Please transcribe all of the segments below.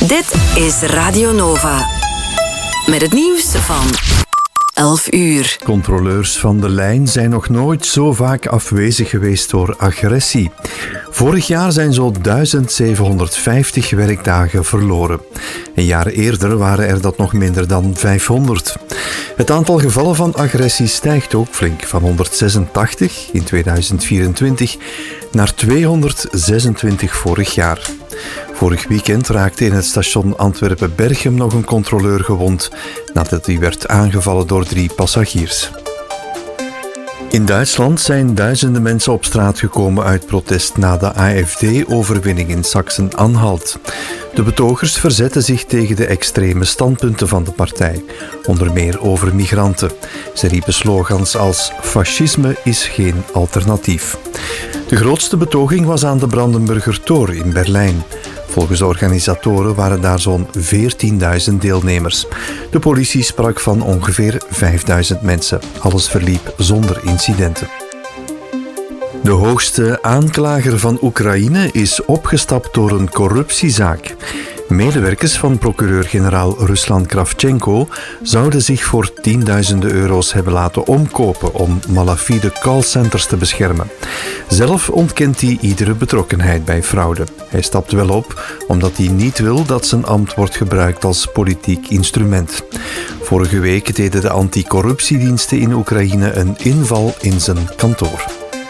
Dit is Radio Nova. Met het nieuws van 11 uur. Controleurs van de lijn zijn nog nooit zo vaak afwezig geweest door agressie. Vorig jaar zijn zo 1750 werkdagen verloren. Een jaar eerder waren er dat nog minder dan 500. Het aantal gevallen van agressie stijgt ook flink, van 186 in 2024 naar 226 vorig jaar. Vorig weekend raakte in het station Antwerpen-Berchem nog een controleur gewond nadat hij werd aangevallen door 3 passagiers. In Duitsland zijn duizenden mensen op straat gekomen uit protest na de AfD-overwinning in Sachsen-Anhalt. De betogers verzetten zich tegen de extreme standpunten van de partij, onder meer over migranten. Ze riepen slogans als fascisme is geen alternatief. De grootste betoging was aan de Brandenburger Tor in Berlijn. Volgens de organisatoren waren daar zo'n 14.000 deelnemers. De politie sprak van ongeveer 5.000 mensen. Alles verliep zonder incidenten. De hoogste aanklager van Oekraïne is opgestapt door een corruptiezaak. Medewerkers van procureur-generaal Ruslan Kravchenko zouden zich voor tienduizenden euro's hebben laten omkopen om malafide callcenters te beschermen. Zelf ontkent hij iedere betrokkenheid bij fraude. Hij stapt wel op omdat hij niet wil dat zijn ambt wordt gebruikt als politiek instrument. Vorige week deden de anticorruptiediensten in Oekraïne een inval in zijn kantoor.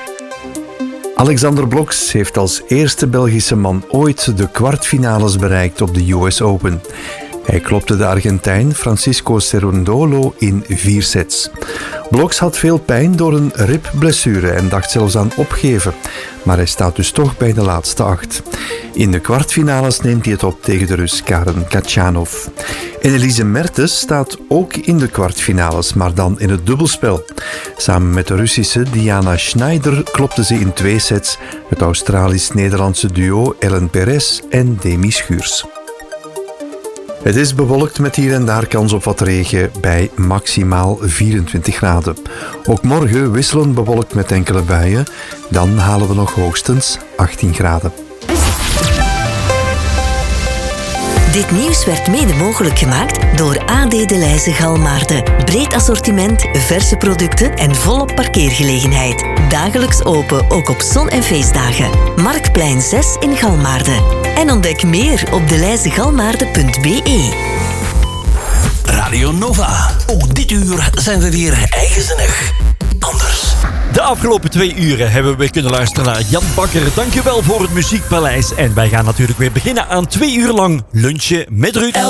Alexander Blokx heeft als eerste Belgische man ooit de kwartfinales bereikt op de US Open. Hij klopte de Argentijn Francisco Cerundolo in 4 sets. Blokx had veel pijn door een ribblessure en dacht zelfs aan opgeven. Maar hij staat dus toch bij de laatste 8. In de kwartfinales neemt hij het op tegen de Rus Karen Khachanov. En Elise Mertens staat ook in de kwartfinales, maar dan in het dubbelspel. Samen met de Russische Diana Schneider klopte ze in 2 sets het Australisch-Nederlandse duo Ellen Perez en Demi Schuurs. Het is bewolkt met hier en daar kans op wat regen bij maximaal 24 graden. Ook morgen wisselend bewolkt met enkele buien. Dan halen we nog hoogstens 18 graden. Dit nieuws werd mede mogelijk gemaakt door AD De Leyse Galmaarden. Breed assortiment, verse producten en volop parkeergelegenheid. Dagelijks open, ook op zon- en feestdagen. Marktplein 6 in Galmaarden. En ontdek meer op deleyzegalmaarden.be. Radio Nova. Ook dit uur zijn we weer eigenzinnig anders. De afgelopen 2 uren hebben we weer kunnen luisteren naar Jan Bakker. Dankjewel voor het Muziekpaleis. En wij gaan natuurlijk weer beginnen aan 2 uur lang lunchen met Ruud.